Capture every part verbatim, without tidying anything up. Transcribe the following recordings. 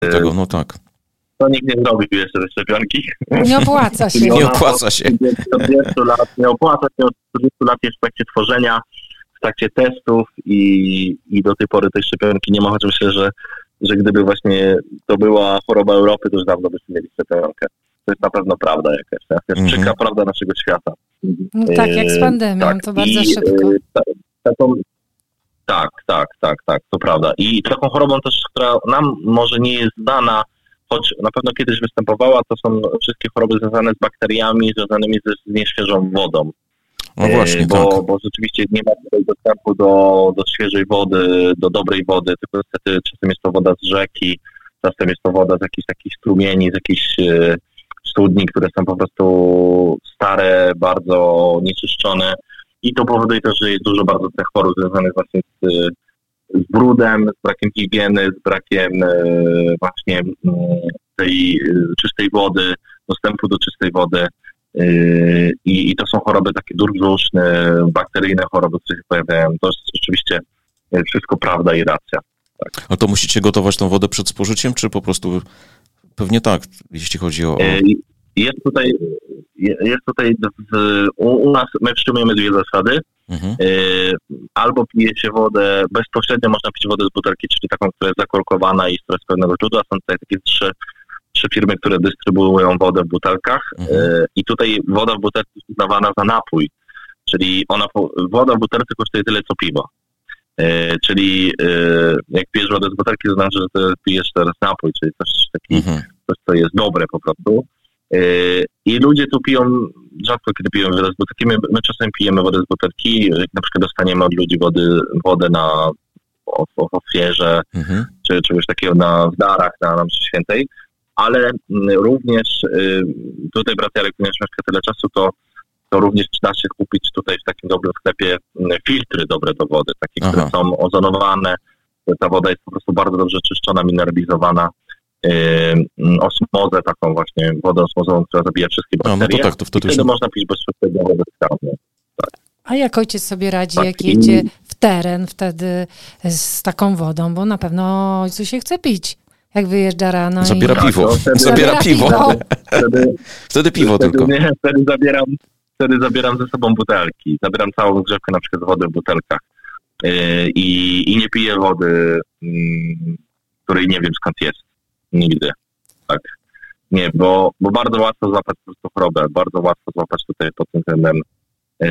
Tego, no tak. To nikt nie zrobił jeszcze tej szczepionki. Nie opłaca się. Nie opłaca się. Od dwudziestu lat, nie opłaca się, od trzydziestu lat jest w trakcie tworzenia, w trakcie testów i, i do tej pory tej szczepionki nie ma, choć myślę, że, że gdyby właśnie to była choroba Europy, to już dawno byśmy mieli szczepionkę. To jest na pewno prawda jakaś. To jest mm-hmm. przykra prawda naszego świata. No tak, jak z pandemią, tak. To bardzo I, szybko. Ta, taką, tak, tak, tak, tak, to prawda. I taką chorobą też, która nam może nie jest znana, choć na pewno kiedyś występowała, to są wszystkie choroby związane z bakteriami, związanymi z, z nieświeżą wodą. No właśnie, bo, tak. bo rzeczywiście nie ma tutaj dostępu do, do świeżej wody, do dobrej wody, tylko niestety czasem jest to woda z rzeki, czasem jest to woda z jakichś takich strumieni, z jakichś e, studni, które są po prostu stare, bardzo nieczyszczone i to powoduje też, że jest dużo bardzo tych chorób związanych właśnie z, z brudem, z brakiem higieny, z brakiem e, właśnie tej czystej wody, dostępu do czystej wody. I, I to są choroby takie durbrzuszne, bakteryjne choroby, które się pojawiają. To jest rzeczywiście wszystko prawda i racja. Tak. A to musicie gotować tą wodę przed spożyciem, czy po prostu pewnie tak, jeśli chodzi o... Jest tutaj, jest tutaj w, u, u nas, my przyjmujemy dwie zasady. Mhm. Albo pije się wodę, bezpośrednio można pić wodę z butelki, czyli taką, która jest zakorkowana i która jest z pewnego źródła. Są tutaj takie trzy trzy firmy, które dystrybuują wodę w butelkach mhm. i tutaj woda w butelce jest uznawana za napój, czyli ona, woda w butelce kosztuje tyle co piwo. E, czyli e, jak pijesz wodę z butelki, to znaczy, że to pijesz teraz napój, czyli coś, taki, mhm. coś co jest dobre po prostu. E, I ludzie tu piją, rzadko kiedy piją wodę z butelki, my, my czasem pijemy wodę z butelki, na przykład dostaniemy od ludzi wody, wodę na o, o, ofierze, mhm. czy czegoś takiego na, w darach na, na mszy świętej. Ale również tutaj brat Jarek, ponieważ mieszka tyle czasu, to, to również da się kupić tutaj w takim dobrym sklepie filtry dobre do wody, takie, Aha. które są ozonowane. Ta woda jest po prostu bardzo dobrze czyszczona, mineralizowana. Yy, osmozę, taką właśnie wodę osmozową, która zabija wszystkie bakterie. No, no to tak, to wtedy, I wtedy już... można pić bezpośrednio wodę z kranu. Tak. A jak ojciec sobie radzi, tak, jak jedzie w teren wtedy z taką wodą, bo na pewno ojcu się chce pić. Jak wyjeżdża rano Zabiera i... piwo. Tak, wtedy, zabiera piwo. piwo. Wtedy, wtedy piwo wtedy, tylko. Nie, wtedy zabieram, wtedy zabieram ze sobą butelki. Zabieram całą rozgrzewkę na przykład z wody w butelkach. Yy, i, I nie piję wody, yy, której nie wiem skąd jest. Nigdy. Tak. Nie, bo, bo bardzo łatwo złapać po prostu chorobę. Bardzo łatwo złapać tutaj pod tym względem yy,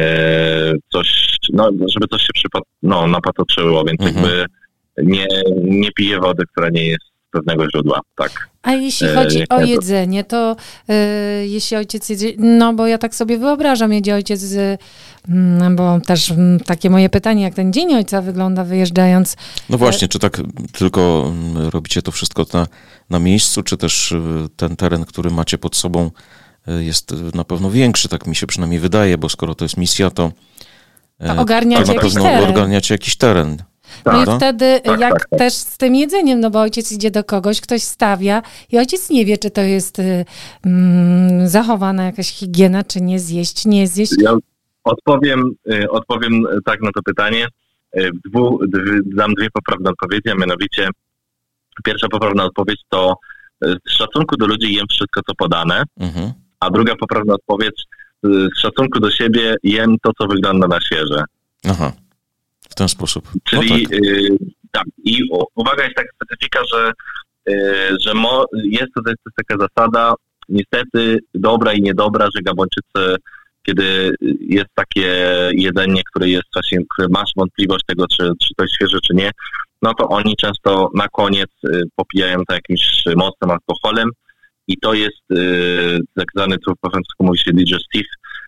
coś, no, żeby coś się przypad, no, napatoczyło, więc mhm. jakby nie, nie piję wody, która nie jest pewnego źródła, tak. A jeśli chodzi e, o jedzenie, to e, jeśli ojciec jedzie, no bo ja tak sobie wyobrażam, jedzie ojciec, z, no bo też takie moje pytanie, jak ten dzień ojca wygląda wyjeżdżając. No właśnie, czy tak tylko robicie to wszystko na, na miejscu, czy też ten teren, który macie pod sobą jest na pewno większy, tak mi się przynajmniej wydaje, bo skoro to jest misja, to, to, ogarniacie to na pewno teren. ogarniacie jakiś teren. No tak, i wtedy, tak, jak tak, tak. też z tym jedzeniem, no bo ojciec idzie do kogoś, ktoś stawia i ojciec nie wie, czy to jest mm, zachowana jakaś higiena, czy nie zjeść, nie zjeść. Ja odpowiem, odpowiem tak na to pytanie. Dwu, dam dwie poprawne odpowiedzi, a mianowicie pierwsza poprawna odpowiedź to z szacunku do ludzi jem wszystko, co podane, mhm. a druga poprawna odpowiedź z szacunku do siebie jem to, co wygląda na świeże. Aha. W ten sposób. Czyli no tak. Y, tak, i u, uwaga jest taka specyfika, że, y, że mo, jest to, to jest taka zasada, niestety dobra i niedobra, że Gabończycy, kiedy jest takie jedzenie, które jest właśnie, które masz wątpliwość tego, czy, czy to jest świeże, czy nie, no to oni często na koniec y, popijają to jakimś mocnym alkoholem i to jest y, tak zwany, tu po francusku mówi się digestif.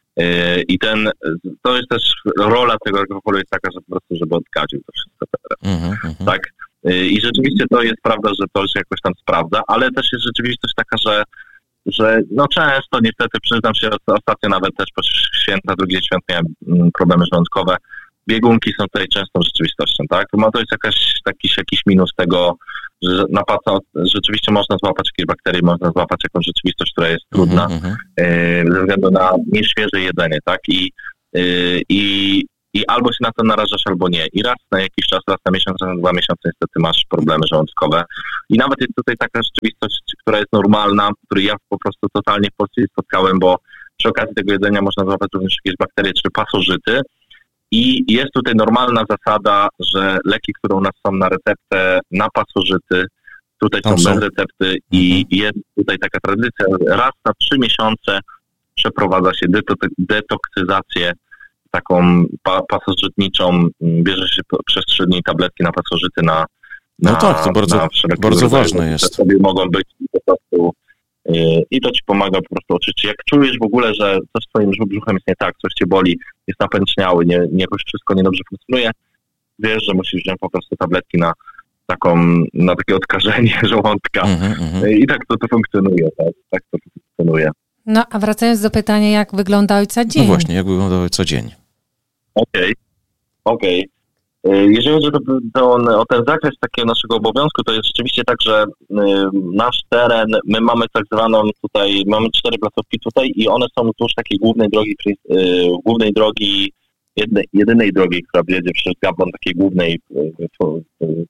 I ten, to jest też rola tego alkoholu jest taka, że po prostu, żeby odkadził to wszystko teraz. Mm-hmm. Tak? I rzeczywiście to jest prawda, że to się jakoś tam sprawdza, ale też jest rzeczywistość taka, że, że no często niestety, przyznam się, ostatnio nawet też po święta, drugie świąt miałem problemy żołądkowe. Biegunki są tutaj częstą rzeczywistością, tak? No to jest jakaś, jakiś, jakiś minus tego, że napaca, rzeczywiście można złapać jakieś bakterie, można złapać jakąś rzeczywistość, która jest trudna, mm-hmm. yy, ze względu na nieświeże jedzenie, tak? I, yy, i i albo się na to narażasz, albo nie. I raz na jakiś czas, raz na miesiąc, raz na dwa miesiące niestety masz problemy żołądkowe. I nawet jest tutaj taka rzeczywistość, która jest normalna, której ja po prostu totalnie w Polsce spotkałem, bo przy okazji tego jedzenia można złapać również jakieś bakterie czy pasożyty. I jest tutaj normalna zasada, że leki, które u nas są na receptę, na pasożyty, tutaj są bez recepty i jest tutaj taka tradycja, raz na trzy miesiące przeprowadza się detoksyzację taką pa- pasożytniczą, bierze się przez trzy dni tabletki na pasożyty na, na no tak, to bardzo, bardzo ważne jest. Sobie mogą być po prostu yy, i to ci pomaga po prostu oczyścić. Jak czujesz w ogóle, że coś z twoim brzuchem jest nie tak, coś cię boli, jest napęczniały, nie, nie jakoś wszystko niedobrze funkcjonuje, wiesz, że musisz wziąć po prostu tabletki na taką, na takie odkażenie żołądka. Mm-hmm, mm-hmm. I tak to, to funkcjonuje, tak, tak to funkcjonuje. No, a wracając do pytania, jak wygląda ojca dzień? No właśnie, jak wygląda ojca dzień? Okej, okay. okej. Okay. Jeżeli chodzi o, o ten zakres takiego naszego obowiązku, to jest rzeczywiście tak, że y, nasz teren, my mamy tak zwaną tutaj, mamy cztery placówki tutaj i one są wzdłuż takiej głównej drogi, y, głównej drogi, jednej, jedynej drogi, która wiedzie przez Gabon, takiej głównej y, y,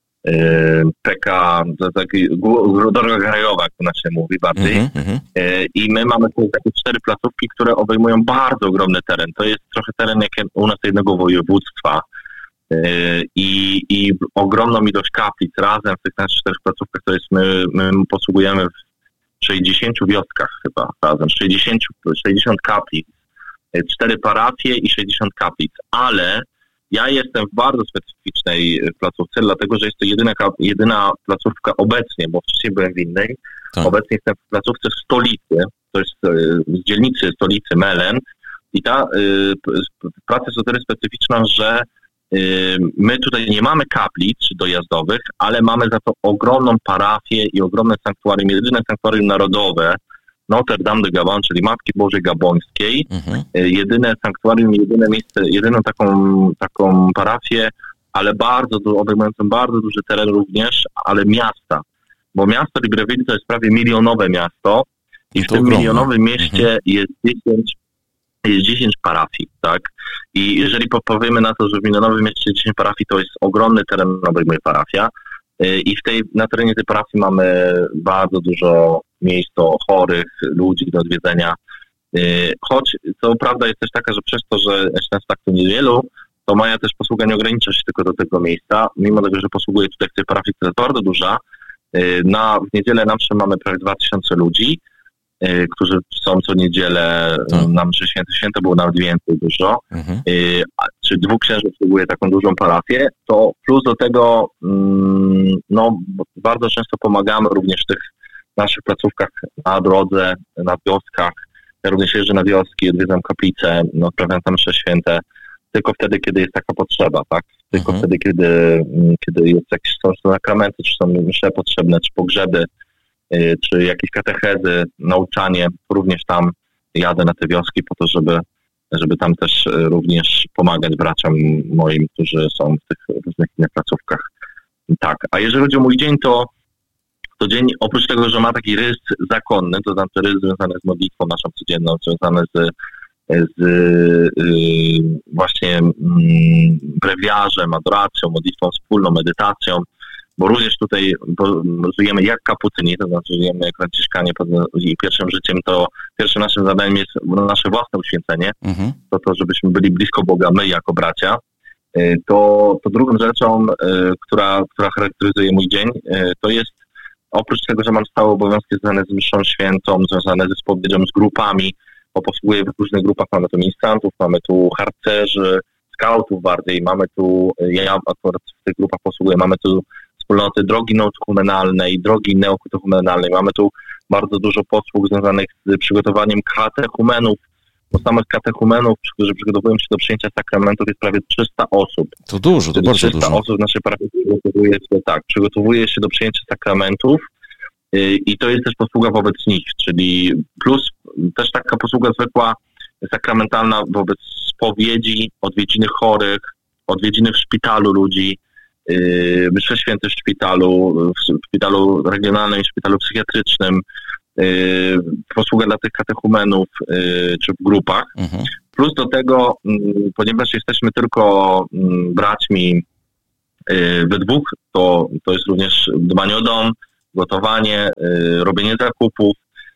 P K, to taki, droga krajowa, jak to na się mówi bardziej. Mm-hmm. I my mamy tu takie cztery placówki, które obejmują bardzo ogromny teren. To jest trochę teren jak u nas jednego województwa. I, i ogromną ilość kaplic razem w tych naszych czterech placówkach, to jest my, my posługujemy w sześćdziesięciu wioskach chyba razem, sześćdziesiąt, sześćdziesiąt kaplic, cztery parafie i sześćdziesiąt kaplic, ale ja jestem w bardzo specyficznej placówce, dlatego że jest to jedyna, jedyna placówka obecnie, bo wcześniej byłem w innej. Tak. Obecnie jestem w placówce w stolicy, to jest z dzielnicy stolicy Melen i ta y, praca jest o tyle specyficzna, że y, my tutaj nie mamy kaplic dojazdowych, ale mamy za to ogromną parafię i ogromne sanktuarium, jedyne sanktuarium narodowe, Notre Dame de Gabon, czyli Matki Bożej Gabońskiej, mhm. jedyne sanktuarium, jedyne miejsce, jedyną taką, taką parafię, ale bardzo, obejmującą bardzo duży teren również, ale miasta, bo miasto Libreville to jest prawie milionowe miasto i w tym ogromne. milionowym mieście mhm. jest dziesięć, jest dziesięć parafii, tak? I jeżeli powiemy na to, że w milionowym mieście dziesięć parafii, to jest ogromny teren, obejmuje parafia. I w tej, na terenie tej parafii mamy bardzo dużo miejsc do chorych, ludzi do odwiedzenia. Choć co prawda jest też taka, że przez to, że jest nas tak tu niewielu, to moja też posługa nie ogranicza się tylko do tego miejsca. Mimo tego, że posługuję tutaj w tej parafii, która jest bardzo duża, na, w niedzielę na mszy mamy prawie dwa tysiące ludzi, którzy są co niedzielę tak. na mszy święte. Święte było nawet więcej dużo. Mhm. Czy dwóch księży obsługuje taką dużą parafię, to plus do tego no, bardzo często pomagamy również w tych naszych placówkach na drodze, na wioskach. Ja również jeżdżę na wioski, odwiedzam kaplice, no, odprawiam tam msze święte, tylko wtedy, kiedy jest taka potrzeba, tak? Tylko mhm. wtedy, kiedy, kiedy jest jakieś, są sakramenty, czy są msze potrzebne, czy pogrzeby, czy jakieś katechezy, nauczanie, również tam jadę na te wioski po to, żeby, żeby tam też również pomagać braciom moim, którzy są w tych różnych innych placówkach. Tak, a jeżeli chodzi o mój dzień, to, to dzień oprócz tego, że ma taki rys zakonny, to znaczy rys związany z modlitwą naszą codzienną, związany z, z yy, właśnie yy, brewiarzem, adoracją, modlitwą wspólną, medytacją, bo również tutaj bo żyjemy jak kapucyni, to znaczy żyjemy jak franciszkanie i pierwszym życiem to, pierwszym naszym zadaniem jest nasze własne uświęcenie, mhm. to to, żebyśmy byli blisko Boga, my jako bracia. To, to drugą rzeczą, która, która charakteryzuje mój dzień, to jest oprócz tego, że mam stałe obowiązki związane z mszą świętą, związane ze spowiedzią, z grupami, bo posługuję w różnych grupach, mamy tu ministrantów, mamy tu harcerzy, skautów bardziej, mamy tu, ja akurat w tych grupach posługuję, mamy tu wspólnoty drogi neokumenalnej, drogi neokumenalnej. Mamy tu bardzo dużo posług związanych z przygotowaniem katechumenów, bo samych katechumenów, którzy przygotowują się do przyjęcia sakramentów, jest prawie trzysta osób. To dużo, to bardzo trzysta dużo. osób w naszej parafii przygotowuje się, tak, przygotowuje się do przyjęcia sakramentów yy, i to jest też posługa wobec nich, czyli plus też taka posługa zwykła, sakramentalna wobec spowiedzi, odwiedziny chorych, odwiedziny w szpitalu ludzi, msze święte w szpitalu, w szpitalu regionalnym, w szpitalu psychiatrycznym, posługa dla tych katechumenów czy w grupach. Mhm. Plus do tego, ponieważ jesteśmy tylko braćmi we dwóch, to, to jest również dbanie o dom, gotowanie, robienie zakupów,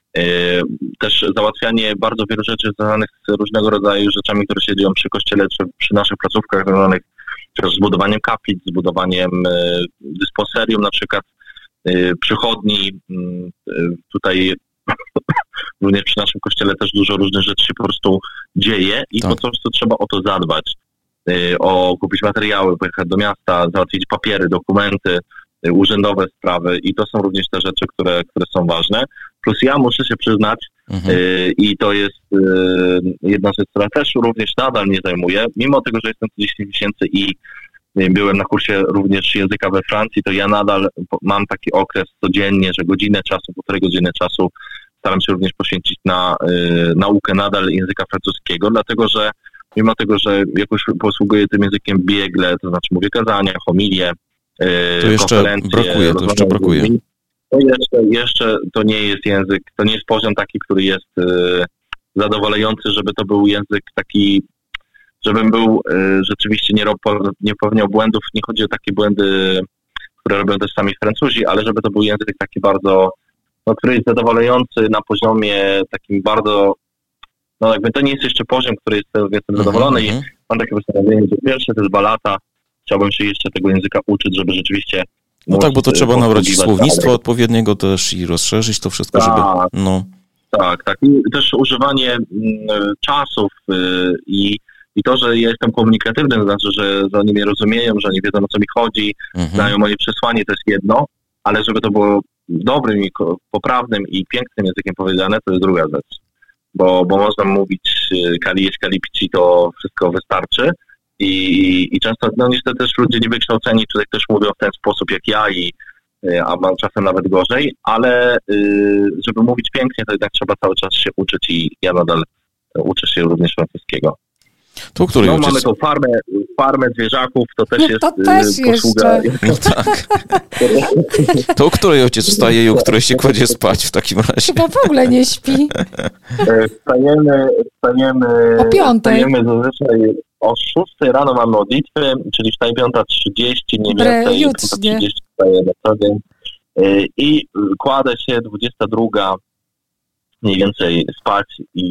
też załatwianie bardzo wielu rzeczy związanych z różnego rodzaju rzeczami, które się dzieją przy kościele, czy przy naszych placówkach związanych z budowaniem kaplic, z budowaniem dysposerium, na przykład przychodni. Tutaj również przy naszym kościele też dużo różnych rzeczy się po prostu dzieje i tak. Po prostu trzeba o to zadbać. O kupić materiały, pojechać do miasta, załatwić papiery, dokumenty, urzędowe sprawy i to są również te rzeczy, które, które są ważne. Plus ja muszę się przyznać mhm. y, i to jest y, jedna rzecz, która też również nadal mnie zajmuje, mimo tego, że jestem trzydzieści miesięcy i y, byłem na kursie również języka we Francji, to ja nadal mam taki okres codziennie, że godzinę czasu, półtorej godziny czasu staram się również poświęcić na y, naukę nadal języka francuskiego, dlatego że mimo tego, że jakoś posługuję tym językiem biegle, to znaczy mówię kazania, homilie, to jeszcze brakuje, to jeszcze brakuje. To jeszcze, jeszcze to nie jest język, to nie jest poziom taki, który jest y, zadowalający, żeby to był język taki, żebym był y, rzeczywiście nie, nie popełniał błędów. Nie chodzi o takie błędy, które robią też sami Francuzi, ale żeby to był język taki bardzo, no, który jest zadowalający na poziomie takim bardzo, no jakby to nie jest jeszcze poziom, który jest, jestem zadowolony mm-hmm. i mam takie postanowienie, że pierwsze to jest balata. Chciałbym się jeszcze tego języka uczyć, żeby rzeczywiście... No tak, bo to trzeba nabrać słownictwa dalej. Odpowiedniego też i rozszerzyć to wszystko, tak, żeby... No. Tak, tak. I też używanie m, czasów y, i, i to, że ja jestem komunikatywny, to znaczy, że, że oni mnie rozumieją, że oni wiedzą, o co mi chodzi, mhm. znają moje przesłanie, to jest jedno, ale żeby to było dobrym i poprawnym i pięknym językiem powiedziane, to jest druga rzecz. Bo, bo można mówić kali jest, kali pici, to wszystko wystarczy. I, i często, no niestety też ludzie niewykształceni tutaj też mówią w ten sposób jak ja, i, a mam czasem nawet gorzej, ale żeby mówić pięknie, to jednak trzeba cały czas się uczyć i ja nadal uczę się również francuskiego. To, który no, ojciec... mamy tą farmę, farmę zwierzaków, to też no, jest to też posługa. No tak. To, o której ojciec wstaje i o której się kładzie spać w takim razie? Chyba w ogóle nie śpi. Wstajemy, wstajemy, o piątej. Wstajemy zazwyczaj o szóstej rano mamy modlitwy, czyli wstaje piąta trzydzieści, mniej więcej piąta trzydzieści wstaje na co dzień i kładę się dwudziesta druga mniej więcej spać i,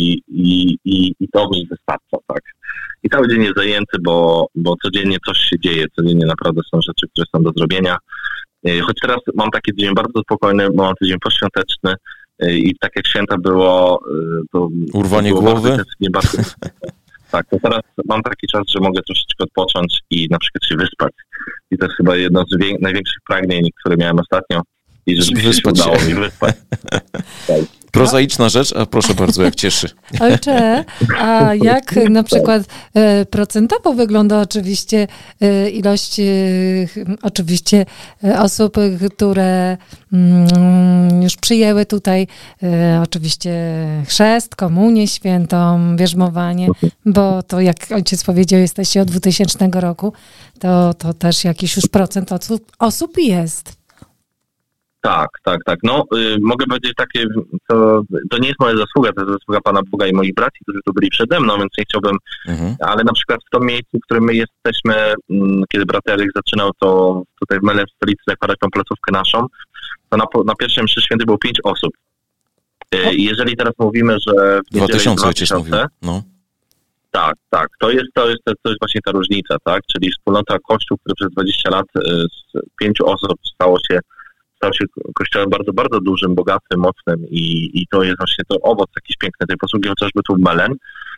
i, i, i to mi wystarcza, tak. I cały dzień jest zajęty, bo, bo codziennie coś się dzieje, codziennie naprawdę są rzeczy, które są do zrobienia. Choć teraz mam taki dzień bardzo spokojny, bo mam tydzień poświąteczny i tak jak święta było... To urwanie było głowy? Bardzo, bardzo, tak, to teraz mam taki czas, że mogę troszeczkę odpocząć i na przykład się wyspać. I to jest chyba jedno z wie, największych pragnień, które miałem ostatnio. I rzeczywiście się udało mi wyspać. Tak. Prozaiczna rzecz, a proszę bardzo, jak cieszy. Ojcze, a jak na przykład e, procentowo wygląda oczywiście e, ilość e, oczywiście e, osób, które mm, już przyjęły tutaj e, oczywiście chrzest, komunię świętą, bierzmowanie, bo to jak ojciec powiedział, jesteście od dwutysięcznego roku, to, to też jakiś już procent osób, osób jest. Tak, tak, tak. No, y, mogę powiedzieć takie, to, to nie jest moja zasługa, to jest zasługa Pana Boga i moich braci, którzy tu byli przede mną, więc nie chciałbym, mhm. ale na przykład w tym miejscu, w którym my jesteśmy, m, kiedy brat Eryk zaczynał to tutaj w Melem w stolicy zakładać tą placówkę naszą, to na, na pierwszym mszy święty było pięć osób. Y, jeżeli teraz mówimy, że w dwa tysiące ojciec mówił, no. Tak, tak. To jest, to jest, to jest właśnie ta różnica, tak? Czyli wspólnota Kościół, który przez dwadzieścia lat y, z pięciu osób stało się stał się kościołem bardzo, bardzo dużym, bogatym, mocnym i, i to jest właśnie to owoc jakiś piękny tej posługi, chociażby tu w Melen.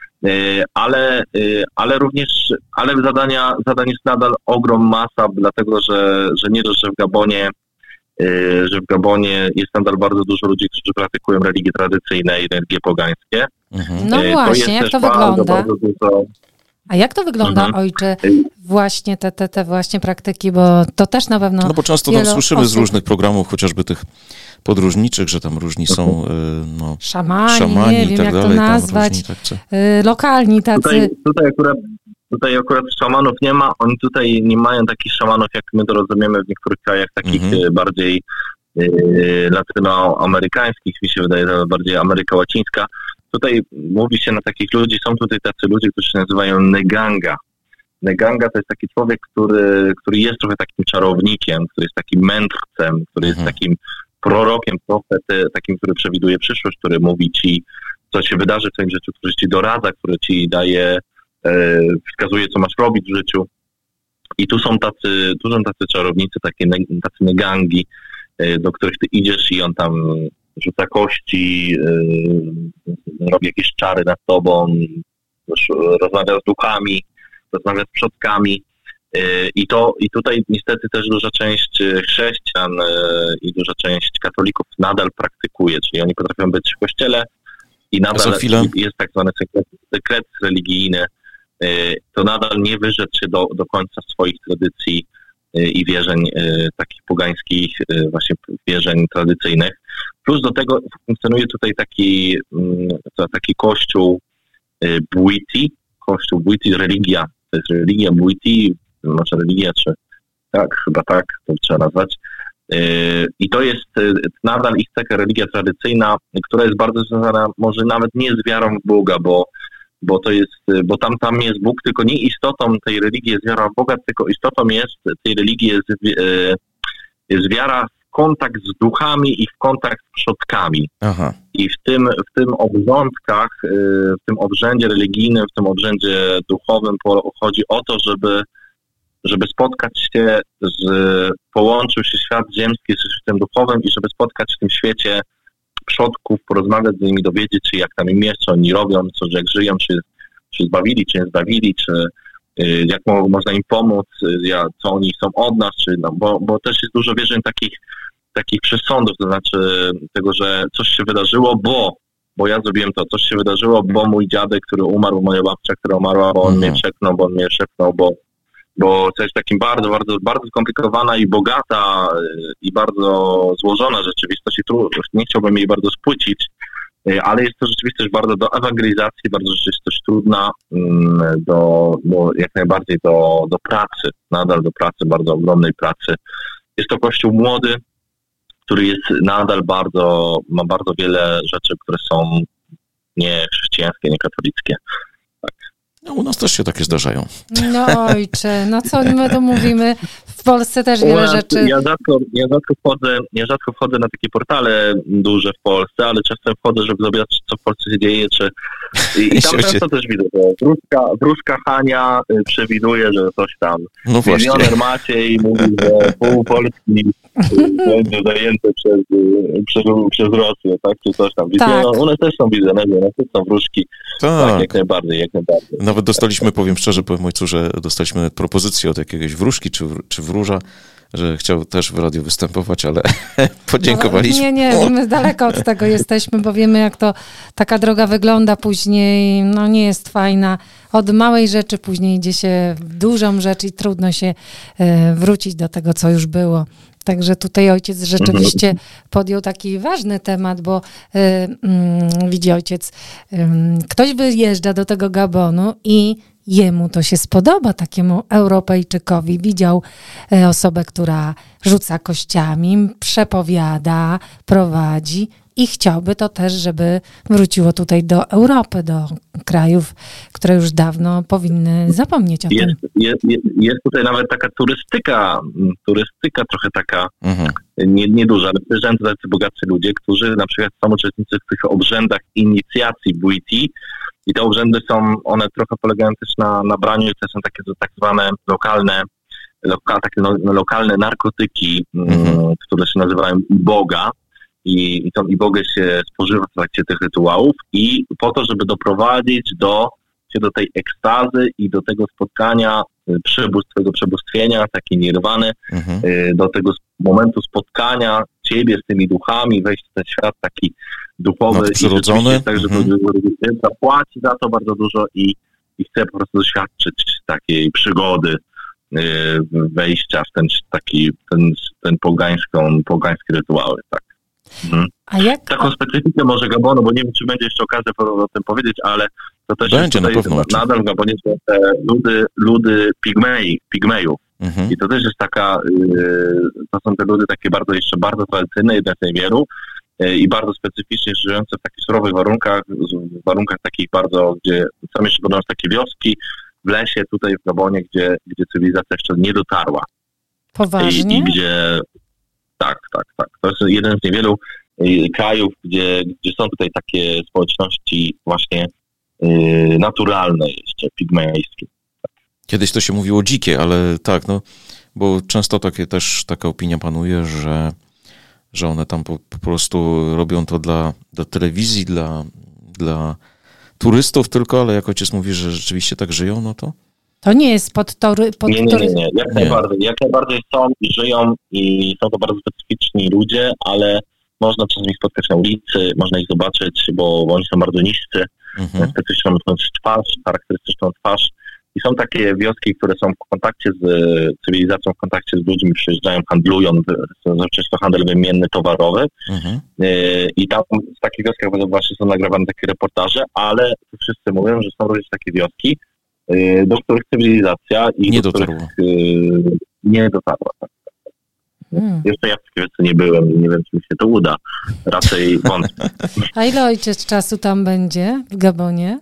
Ale, ale również, ale zadania, zadań jest nadal ogrom, masa, dlatego że, że nie dość, że w Gabonie, że w Gabonie jest nadal bardzo dużo ludzi, którzy praktykują religie tradycyjne i religie pogańskie. Mhm. No właśnie, jak to wygląda? Bardzo, bardzo dużo... A jak to wygląda, mhm. ojcze, właśnie te, te, te właśnie praktyki, bo to też na pewno... No bo często tam słyszymy osób... z różnych programów, chociażby tych podróżniczych, że tam różni są no, szamani, szamani nie i wiem tak jak dalej, to nazwać, różni, tak, lokalni tacy. Tutaj, tutaj, akurat, tutaj akurat szamanów nie ma, oni tutaj nie mają takich szamanów, jak my to rozumiemy w niektórych krajach, takich mhm. bardziej latynoamerykańskich, mi się wydaje, że bardziej Ameryka Łacińska. Tutaj mówi się na takich ludzi, są tutaj tacy ludzie, którzy się nazywają neganga. Neganga to jest taki człowiek, który, który jest trochę takim czarownikiem, który jest takim mędrcem, który jest takim prorokiem, profety, takim, który przewiduje przyszłość, który mówi ci, co się wydarzy w twoim życiu, który ci doradza, który ci daje, e, wskazuje, co masz robić w życiu. I tu są tacy, tu są tacy czarownicy, takie ne, tacy negangi, e, do których ty idziesz i on tam rzuca kości, e, robi jakieś czary nad tobą, rozmawia z duchami, rozmawia z przodkami. I to i tutaj niestety też duża część chrześcijan i duża część katolików nadal praktykuje, czyli oni potrafią być w kościele i nadal jest tak zwany sekret, sekret religijny, to nadal nie wyrzec się do, do końca swoich tradycji i wierzeń takich pogańskich, właśnie wierzeń tradycyjnych. Plus do tego funkcjonuje tutaj taki, taki kościół Bwiti, kościół Bwiti, religia, to jest religia Bwiti, może religia, czy tak, chyba tak, to trzeba nazwać. I to jest nadal ich taka religia tradycyjna, która jest bardzo związana może nawet nie z wiarą w Boga, bo, bo to jest, bo tam, tam jest Bóg, tylko nie istotą tej religii jest wiara w Boga, tylko istotą jest tej religii jest, jest wiara w kontakt z duchami i w kontakt z przodkami. Aha. I w tym, w tym obrządkach, w tym obrzędzie religijnym, w tym obrzędzie duchowym chodzi o to, żeby żeby spotkać się z, połączył się świat ziemski z światem duchowym i żeby spotkać w tym świecie przodków, porozmawiać z nimi, dowiedzieć się, jak tam im jest, co oni robią, co, jak żyją, czy, czy zbawili, czy nie zbawili, czy y, jak mo, można im pomóc, y, ja, co oni są od nas, czy, no, bo, bo też jest dużo wierzeń takich, takich przesądów, to znaczy tego, że coś się wydarzyło, bo bo ja zrobiłem to, coś się wydarzyło, bo mój dziadek, który umarł, moja babcia, która umarła, bo on mhm. mnie przeknął, bo on mnie szepnął, bo bo to jest takim bardzo, bardzo, bardzo skomplikowana i bogata i bardzo złożona rzeczywistość i tu nie chciałbym jej bardzo spłycić, ale jest to rzeczywistość bardzo do ewangelizacji, bardzo rzeczywistość trudna, do, do, jak najbardziej do, do pracy, nadal do pracy, bardzo ogromnej pracy. Jest to kościół młody, który jest nadal bardzo, ma bardzo wiele rzeczy, które są nie chrześcijańskie, nie katolickie. No, u nas też się takie zdarzają. No ojcze, no co my tu mówimy? W Polsce też wiele nas, rzeczy. Ja rzadko, ja, rzadko wchodzę, ja rzadko wchodzę na takie portale duże w Polsce, ale czasem wchodzę, żeby zobaczyć, co w Polsce się dzieje. Czy... I, i tam często też widzę, że wróżka, wróżka Hania przewiduje, że coś tam. No milioner Maciej mówi, że pół Polski będzie zajęte przez, przez, przez Rosję, tak? Czy coś tam. Tak. No, one też są widzone, one też są wróżki. Tak. tak, jak najbardziej, jak najbardziej. Nawet dostaliśmy, powiem szczerze, powiem ojcu, że dostaliśmy propozycję od jakiegoś wróżki czy, czy wróża, że chciał też w radiu występować, ale podziękowaliśmy. No, nie, nie, my daleko od tego jesteśmy, bo wiemy, jak to taka droga wygląda później, no nie jest fajna. Od małej rzeczy później idzie się w dużą rzecz i trudno się y, wrócić do tego, co już było. Także tutaj ojciec rzeczywiście podjął taki ważny temat, bo y, y, widzi ojciec, y, ktoś wyjeżdża do tego Gabonu i jemu to się spodoba, takiemu Europejczykowi. Widział y, osobę, która rzuca kościami, przepowiada, prowadzi i chciałby to też, żeby wróciło tutaj do Europy, do krajów, które już dawno powinny zapomnieć o jest, tym. Jest, jest, jest tutaj nawet taka turystyka, turystyka trochę taka mhm. nie, nieduża, ale przyjeżdżają tutaj tacy bogacy ludzie, którzy na przykład są uczestnicy w tych obrzędach inicjacji Bwiti i te obrzędy są, one trochę polegają też na, na braniu, to są takie tak zwane lokalne, loka, takie no, lokalne narkotyki, mhm. m, które się nazywają Boga. I, i tą ibogę się spożywa w trakcie tych rytuałów i po to, żeby doprowadzić do, się do tej ekstazy i do tego spotkania, przebóstw, tego przebóstwienia, takiej nirwany, mhm. do tego momentu spotkania ciebie z tymi duchami, wejść w ten świat taki duchowy. Przyrodzony. I tak, że mhm. zapłaci za to bardzo dużo i, i chce po prostu doświadczyć takiej przygody, wejścia w ten taki, ten, ten pogańską, pogańskie rytuały, tak. Mhm. A jak... Taką specyfikę może Gabonu, bo nie wiem, czy będzie jeszcze okazja o tym powiedzieć, ale to też będzie, jest tutaj, na pewno, nadal w Gabonie są te ludy, ludy pigmei, pigmejów. Mhm. I to też jest taka, to są te ludy takie bardzo jeszcze bardzo tradycyjne, jeden z niewielu i bardzo specyficznie żyjące w takich surowych warunkach, w warunkach takich bardzo, gdzie są jeszcze będą takie wioski w lesie, tutaj w Gabonie, gdzie, gdzie cywilizacja jeszcze nie dotarła. Poważnie? I, i gdzie, tak, tak, tak. To jest jeden z niewielu krajów, gdzie, gdzie są tutaj takie społeczności właśnie yy, naturalne jeszcze, pigmejskie. Kiedyś to się mówiło dzikie, ale tak, no, bo często takie też taka opinia panuje, że, że one tam po, po prostu robią to dla, dla telewizji, dla, dla turystów tylko, ale jak ojciec mówi, że rzeczywiście tak żyją, no to... To nie jest pod tory... Pod nie, nie, nie, nie. Jak nie. najbardziej. Jak najbardziej są i żyją i są to bardzo specyficzni ludzie, ale można czasami spotkać na ulicy, można ich zobaczyć, bo, bo oni są bardzo niscy, mhm. specyficzną twarz, charakterystyczną twarz. I są takie wioski, które są w kontakcie z cywilizacją, w kontakcie z ludźmi, przyjeżdżają, handlują, często handel wymienny, towarowy. Mhm. I tam w takich wioskach właśnie są nagrywane takie reportaże, ale wszyscy mówią, że są również takie wioski, do których cywilizacja i nie do dotarła. których nie dotarła. Tak. Hmm. Jeszcze ja w takiej wiosce nie byłem i nie wiem, czy mi się to uda. Raczej wątpię. A ile ojciec czasu tam będzie w Gabonie?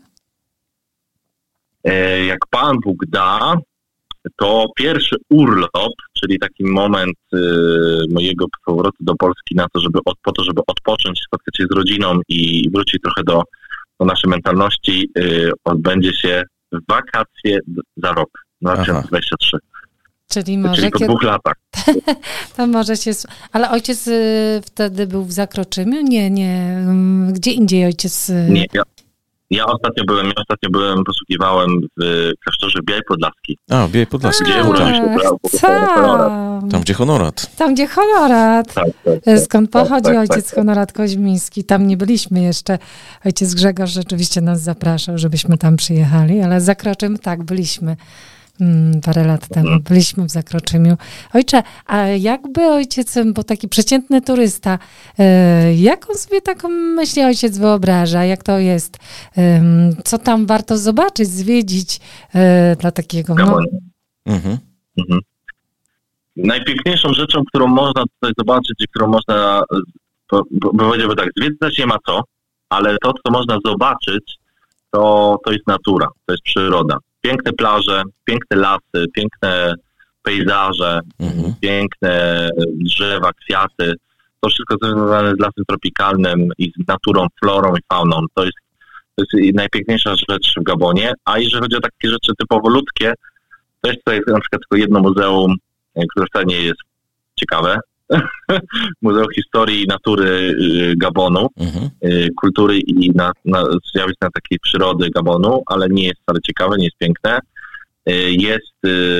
Jak Pan Bóg da, to pierwszy urlop, czyli taki moment y, mojego powrotu do Polski na to, żeby od, po to, żeby odpocząć, spotkać się z rodziną i wrócić trochę do, do naszej mentalności, y, odbędzie się w wakacje za rok, dwa tysiące dwudziesty trzeci. Czyli może Czyli po kiedy... dwóch latach. To może się... Ale ojciec y, wtedy był w Zakroczymiu? Nie, nie. Gdzie indziej ojciec... Y... Nie, ja, ja ostatnio byłem, ja ostatnio byłem, posługiwałem w klasztorze w Białej Podlaskiej. A, w Białej Podlaskiej. Gdzie urodził się brał, tam. tam, gdzie honorat. Tam, gdzie honorat. Tak, tak, tak, Skąd pochodzi tak, tak, ojciec tak, Honorat Koźmiński? Tam nie byliśmy jeszcze. Ojciec Grzegorz rzeczywiście nas zapraszał, żebyśmy tam przyjechali, ale z Zakroczym tak, byliśmy. Hmm, parę lat temu hmm. byliśmy w Zakroczymiu. Ojcze, a jakby ojciec, bo taki przeciętny turysta, e, jaką sobie taką myśli ojciec wyobraża? Jak to jest? E, co tam warto zobaczyć, zwiedzić e, dla takiego... No... Mhm. Mhm. Najpiękniejszą rzeczą, którą można tutaj zobaczyć i którą można, powiedziałbym tak, zwiedzać nie ma co, ale to, co można zobaczyć, to, to jest natura, to jest przyroda. Piękne plaże, piękne lasy, piękne pejzaże, mhm. piękne drzewa, kwiaty. To wszystko związane z lasem tropikalnym i z naturą, florą i fauną. To jest, to jest najpiękniejsza rzecz w Gabonie. A jeżeli chodzi o takie rzeczy typowo ludzkie, to jest tutaj na przykład tylko jedno muzeum, które wcale nie jest ciekawe. Muzeum Historii i Natury Gabonu, mhm. kultury i na, na, zjawisk na takiej przyrody Gabonu, ale nie jest wcale ciekawe, nie jest piękne. Jest,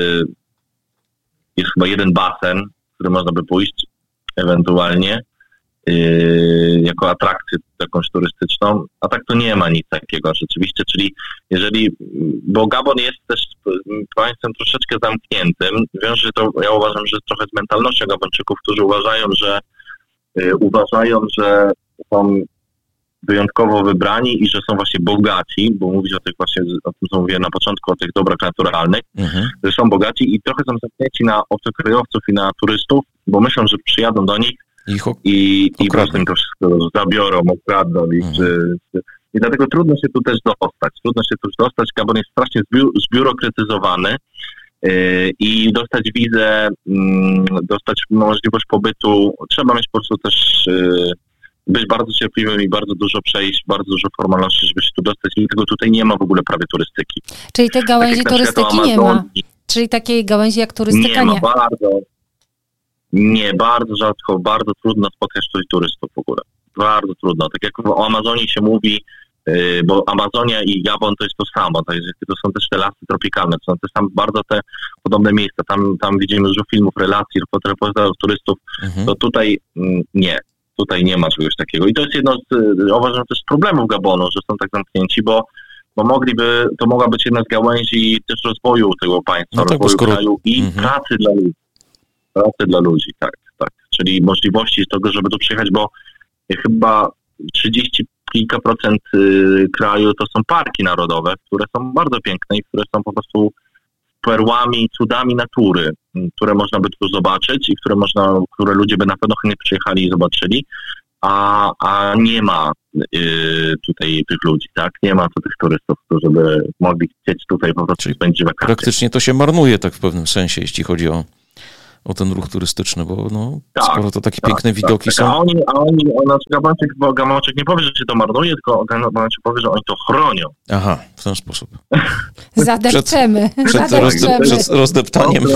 jest chyba jeden basen, w który można by pójść ewentualnie jako atrakcję jakąś turystyczną, a tak to nie ma nic takiego rzeczywiście, czyli jeżeli, bo Gabon jest też państwem troszeczkę zamkniętym, wiąże to, ja uważam, że trochę z mentalnością Gabończyków, którzy uważają, że y, uważają, że są wyjątkowo wybrani i że są właśnie bogaci, bo mówić o tych właśnie, o tym co mówiłem na początku, o tych dobrach naturalnych, mhm. że są bogaci i trochę są zamknięci na obcokrajowców i na turystów, bo myślą, że przyjadą do nich Ich o... I, i po prostu im to wszystko zabiorą, okradną. I, mhm. czy, czy, I dlatego trudno się tu też dostać. Trudno się tu dostać. Gabon jest strasznie zbiu, zbiurokratyzowany yy, i dostać wizę, yy, dostać możliwość pobytu. Trzeba mieć po prostu też yy, być bardzo cierpliwym i bardzo dużo przejść, bardzo dużo formalności, żeby się tu dostać. I tego tutaj nie ma w ogóle prawie turystyki. Czyli tej gałęzi tak turystyki nie ma? Czyli takiej gałęzi jak turystyka nie ma? Nie ma, bardzo. Nie, bardzo rzadko, bardzo trudno spotkać tutaj turystów w ogóle. Bardzo trudno. Tak jak o Amazonii się mówi, yy, bo Amazonia i Gabon to jest to samo. To, jest, to są też te lasy tropikalne, to są też tam bardzo te podobne miejsca. Tam, tam widzimy dużo filmów, relacji, reportażów turystów. Mhm. To tutaj mm, nie. Tutaj nie ma czegoś takiego. I to jest jedno z, uważam, też problemów Gabonu, że są tak zamknięci, bo, bo mogliby, to mogła być jedna z gałęzi też rozwoju tego państwa, no tak, rozwoju skoro... kraju i mhm. pracy dla ludzi. Pracy dla ludzi, tak, tak. Czyli możliwości tego, żeby tu przyjechać, bo chyba trzydzieści kilka procent kraju to są parki narodowe, które są bardzo piękne i które są po prostu perłami, cudami natury, które można by tu zobaczyć i które można, które ludzie by na pewno chętnie przyjechali i zobaczyli, a, a nie ma y, tutaj tych ludzi, tak? Nie ma tu tych turystów, którzy by mogli chcieć tutaj po prostu spędzić wakacje. Praktycznie to się marnuje tak w pewnym sensie, jeśli chodzi o o ten ruch turystyczny, bo no, tak, skoro to takie tak, piękne tak, widoki tak. są. A oni, a oni, a Gabończyk, bo Gabończyk nie powie, że się to marnuje, tylko Gabończyk powie, że oni to chronią. Aha, w ten sposób. Zadepczemy. Przed, przed, zadepczemy. Rozde, przed rozdeptaniem.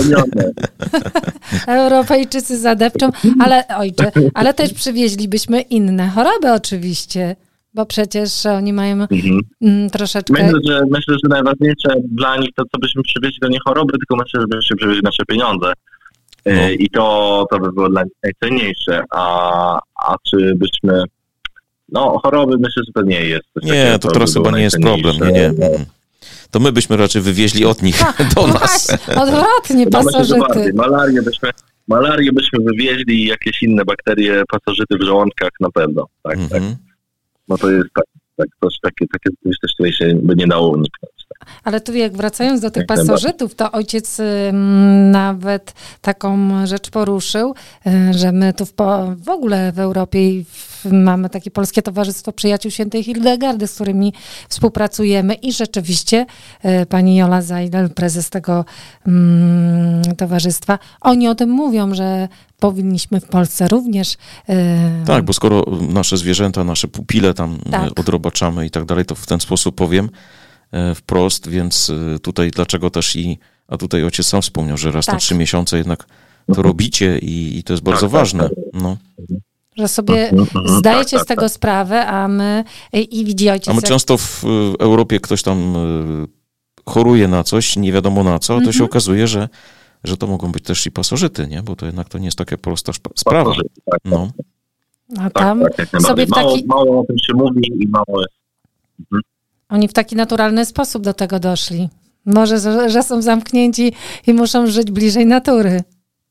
Europejczycy zadepczą, ale ojcze, ale też przywieźlibyśmy inne choroby oczywiście, bo przecież oni mają mhm. m, troszeczkę... Myślę że, myślę, że najważniejsze dla nich to, co byśmy przywieźli, to nie choroby, tylko myślę, żebyśmy przywieźli nasze pieniądze. No. I to, to by było dla nich najcenniejsze, a, a czy byśmy, no choroby myślę, że to nie jest. Nie, takiego, to, to teraz chyba nie jest problem, nie, nie. To my byśmy raczej wywieźli od nich a, do nas. Właśnie, odwrotnie, pasożyty. Malarię byśmy, malarię byśmy wywieźli i jakieś inne bakterie, pasożyty w żołądkach na pewno, tak, mm-hmm. tak. No to jest tak, tak to takie, takie coś, której się by nie dało uniknąć. Ale tu jak wracając do tych pasożytów, to ojciec m, nawet taką rzecz poruszył, y, że my tu w, po, w ogóle w Europie w, mamy takie Polskie Towarzystwo Przyjaciół Świętej Hildegardy, z którymi współpracujemy i rzeczywiście y, pani Jola Zajdel, prezes tego mm, towarzystwa, oni o tym mówią, że powinniśmy w Polsce również... Yy... Tak, bo skoro nasze zwierzęta, nasze pupile tam tak. odrobaczamy i tak dalej, to w ten sposób powiem wprost, więc tutaj dlaczego też i, a tutaj ojciec sam wspomniał, że raz tak. na trzy miesiące jednak to robicie i, i to jest bardzo tak, ważne. Tak, tak. No. Że sobie zdajecie tak, z tego tak, sprawę, a my i, i widzi ojciec... A my często w Europie ktoś tam choruje na coś, nie wiadomo na co, to mm-hmm. się okazuje, że, że to mogą być też i pasożyty, nie? Bo to jednak to nie jest taka prosta sprawa. Tak, no. A tam tak, tak, sobie w taki... Mało, mało o tym się mówi i mało jest... Mhm. Oni w taki naturalny sposób do tego doszli. Może, że są zamknięci i muszą żyć bliżej natury.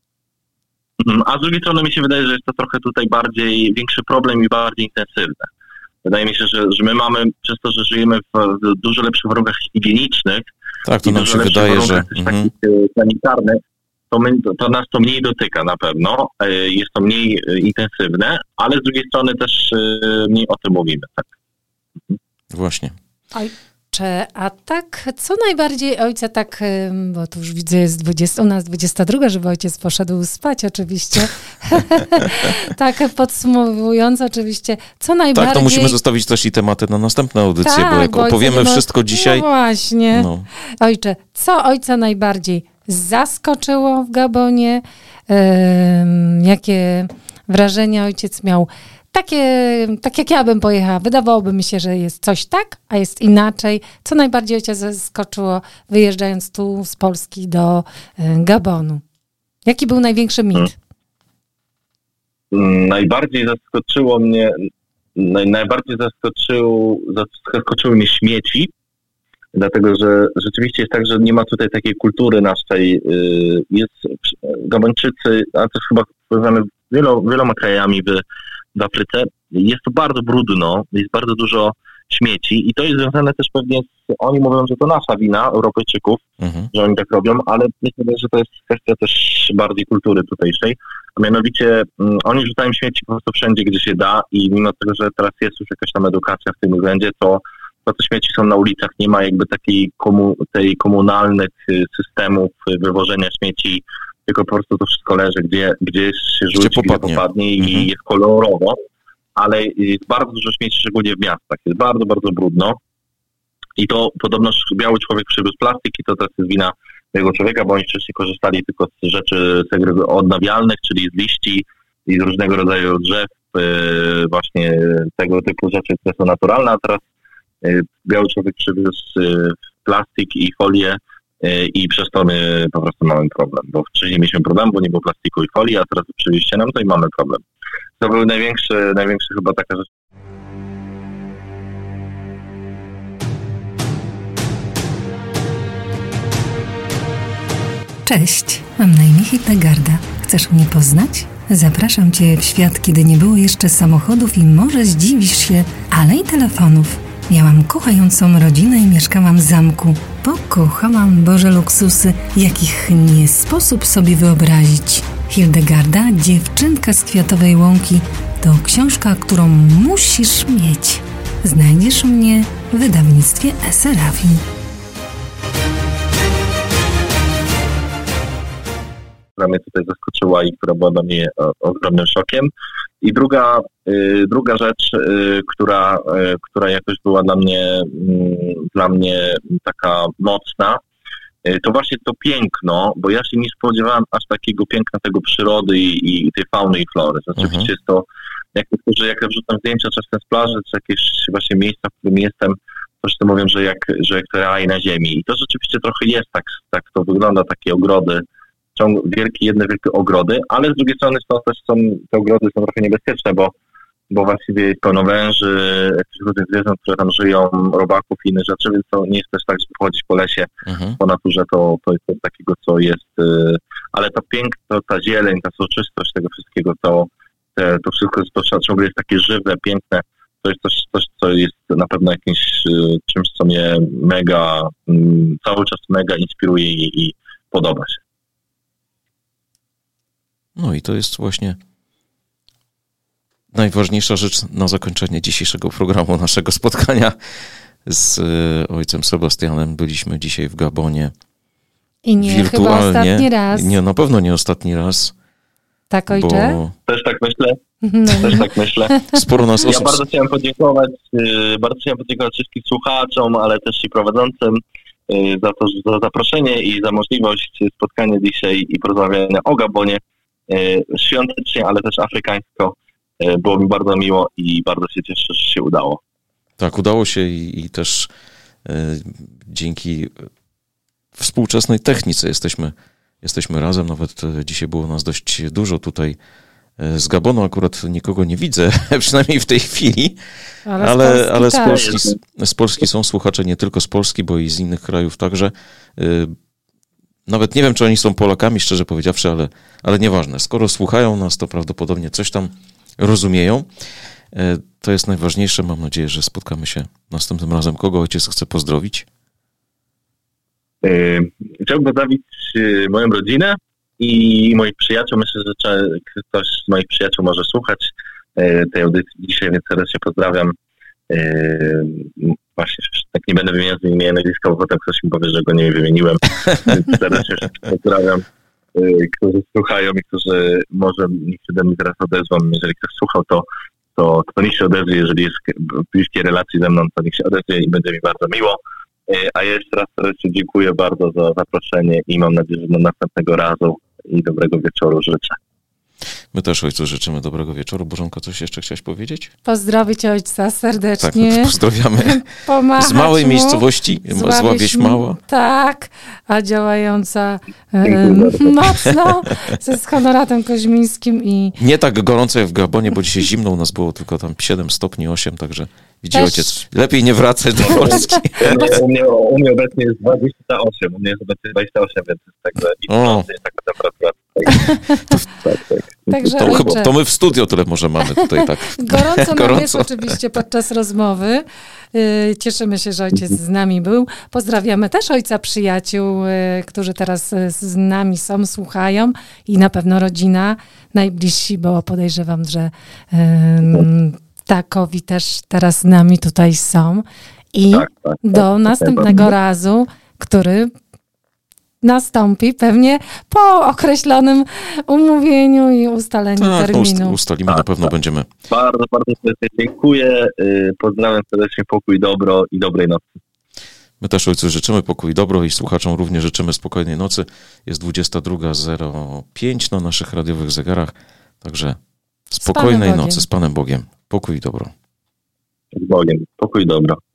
A z drugiej strony mi się wydaje, że jest to trochę tutaj bardziej większy problem i bardziej intensywne. Wydaje mi się, że, że my mamy, przez to, że żyjemy w dużo lepszych warunkach higienicznych, tak, to nam się wydaje, że takich sanitarnych, to, my, to, to nas to mniej dotyka na pewno, jest to mniej intensywne, ale z drugiej strony też mniej o tym mówimy. Tak. Właśnie. Ojcze, a tak, co najbardziej ojca tak, bo tu już widzę, jest dwudziesta, u nas dwudziesta druga, żeby ojciec poszedł spać oczywiście. Tak podsumowując oczywiście, co najbardziej... Tak, to musimy zostawić też i tematy na następną audycję, tak, bo jak bo opowiemy ma... wszystko dzisiaj... No właśnie. No. Ojcze, co ojca najbardziej zaskoczyło w Gabonie? Um, jakie wrażenia ojciec miał? Takie, tak jak ja bym pojechała, wydawałoby mi się, że jest coś tak, a jest inaczej. Co najbardziej cię zaskoczyło, wyjeżdżając tu z Polski do Gabonu? Jaki był największy mit? Najbardziej zaskoczyło mnie, naj, najbardziej zaskoczył, zaskoczyły mnie śmieci, dlatego że rzeczywiście jest tak, że nie ma tutaj takiej kultury naszej. Jest Gabończycy, a też chyba powiązane wielo, wieloma krajami w w Afryce, jest to bardzo brudno, jest bardzo dużo śmieci i to jest związane też pewnie z, oni mówią, że to nasza wina, Europejczyków, mhm. że oni tak robią, ale myślę, że to jest kwestia też bardziej kultury tutejszej, a mianowicie um, oni rzucają śmieci po prostu wszędzie, gdzie się da i mimo tego, że teraz jest już jakaś tam edukacja w tym względzie, to, to te śmieci są na ulicach, nie ma jakby takiej komu, tej komunalnych systemów wywożenia śmieci, tylko po prostu to wszystko leży, gdzie, gdzie się rzuci, gdzie popadnie, gdzie popadnie i mhm. jest kolorowo, ale jest bardzo dużo śmieci, szczególnie w miastach. Jest bardzo, bardzo brudno i to podobno biały człowiek przywiózł plastik i to też jest wina tego człowieka, bo oni wcześniej korzystali tylko z rzeczy odnawialnych, czyli z liści i z różnego rodzaju drzew, właśnie tego typu rzeczy, które są naturalne, a teraz biały człowiek przywiózł plastik i folię i przez to my po prostu mamy problem, bo wcześniej mieliśmy problem, bo nie było plastiku i folii, a teraz przywieźcie nam to i mamy problem. To był największy, największy chyba taka rzecz. Cześć, mam na imię Hildegarda. Chcesz mnie poznać? Zapraszam Cię w świat, kiedy nie było jeszcze samochodów i może zdziwisz się, ale i telefonów. Miałam kochającą rodzinę i mieszkałam w zamku. Pokochałam Boże luksusy, jakich nie sposób sobie wyobrazić. Hildegarda, dziewczynka z Kwiatowej Łąki, to książka, którą musisz mieć. Znajdziesz mnie w wydawnictwie Serafin. Która mnie tutaj zaskoczyła i która była dla mnie ogromnym szokiem. I druga, y, druga rzecz, y, która, y, która jakoś była dla mnie, y, dla mnie taka mocna, y, to właśnie to piękno, bo ja się nie spodziewałem aż takiego piękna tego przyrody i, i tej fauny i flory. Rzeczywiście mhm. jest to, jak niektórzy, jak ja wrzucam zdjęcia czasem z plaży, czy jakieś właśnie miejsca, w którym jestem, to wszyscy mówią, że jak, że jak to raj na ziemi. I to rzeczywiście trochę jest tak, tak to wygląda, takie ogrody, wielkie, jedne wielkie ogrody, ale z drugiej strony są też są, te ogrody są trochę niebezpieczne, bo, bo właściwie jest pełno węży, jakichś różnych zwierząt, które tam żyją, robaków i innych rzeczy, więc to nie jest też tak, żeby chodzić po lesie, mhm. po naturze, to, to jest coś takiego, co jest, y, ale to piękno, ta zieleń, ta soczystość tego wszystkiego, to, te, to wszystko jest, to ciągle jest takie żywe, piękne, to jest coś, coś co jest na pewno jakimś y, czymś, co mnie mega, y, cały czas mega inspiruje i, i podoba się. No i to jest właśnie najważniejsza rzecz na zakończenie dzisiejszego programu, naszego spotkania z ojcem Sebastianem. Byliśmy dzisiaj w Gabonie. I nie wirtualnie. Chyba ostatni raz. Nie, na pewno nie ostatni raz. Tak, ojcze? Bo... Też tak myślę. No. Też tak myślę. Sporo nas osób... Ja bardzo chciałem podziękować, bardzo chciałem podziękować wszystkim słuchaczom, ale też i prowadzącym za to, za zaproszenie i za możliwość spotkania dzisiaj i porozmawiania o Gabonie. Świątecznie, ale też afrykańsko. Było mi bardzo miło i bardzo się cieszę, że się udało. Tak, udało się i, i też y, dzięki współczesnej technice jesteśmy, jesteśmy razem. Nawet dzisiaj było nas dość dużo tutaj. Z Gabonu akurat nikogo nie widzę, przynajmniej w tej chwili, ale, ale, z, ale z, Polski, z, z Polski są słuchacze, nie tylko z Polski, bo i z innych krajów także. Y, Nawet nie wiem, czy oni są Polakami, szczerze powiedziawszy, ale, ale nieważne. Skoro słuchają nas, to prawdopodobnie coś tam rozumieją. To jest najważniejsze. Mam nadzieję, że spotkamy się następnym razem. Kogo ojciec chce pozdrowić? Chciałbym pozdrowić moją rodzinę i moich przyjaciół. Myślę, że ktoś z moich przyjaciół może słuchać tej audycji dzisiaj, więc serdecznie pozdrawiam. Właśnie, tak nie będę wymieniał z imienia nazwiska, bo potem ktoś mi powie, że go nie wymieniłem. Więc serdecznie pozdrawiam, którzy słuchają i którzy może niech się do mnie teraz odezwą. Jeżeli ktoś słuchał, to, to, to niech się odezwie. Jeżeli jest w bliskiej relacji ze mną, to niech się odezwie i będzie mi bardzo miło. A ja jeszcze raz serdecznie dziękuję bardzo za zaproszenie i mam nadzieję, że do następnego razu i dobrego wieczoru życzę. My też ojcu życzymy dobrego wieczoru. Bożenko, coś jeszcze chciałaś powiedzieć? Pozdrowić ojca serdecznie. Tak, pozdrawiamy. Z małej mu, miejscowości, z Ławieś Mała. Tak, a działająca e, mocno ze Honoratem Koźmińskim. I nie tak gorąco jak w Gabonie, bo dzisiaj zimno u nas było tylko tam siedem stopni, osiem, także widzi też... ojciec, lepiej nie wracać do Polski. u, mnie, u mnie obecnie jest dwadzieścia osiem, u mnie jest obecnie dwadzieścia osiem, więc jest także i jest taka temperatura. To, tak, tak. Także to, chyba, to my w studio tyle może mamy tutaj tak. Gorąco nam jest oczywiście podczas rozmowy. Cieszymy się, że ojciec z nami był. Pozdrawiamy też ojca przyjaciół, którzy teraz z nami są, słuchają i na pewno rodzina, najbliżsi, bo podejrzewam, że um, takowi też teraz z nami tutaj są. I tak, tak, tak, do tak, następnego tak, razu, który nastąpi pewnie po określonym umówieniu i ustaleniu tak, terminu. Ustalimy, na pewno będziemy. Bardzo, bardzo serdecznie dziękuję. Pozdrawiam serdecznie, pokój, dobro i dobrej nocy. My też ojcu życzymy pokój, dobro i słuchaczom również życzymy spokojnej nocy. Jest dwudziesta druga zero pięć na naszych radiowych zegarach, także spokojnej nocy z Panem Bogiem. Pokój i dobro. Z Bogiem. Pokój i dobro.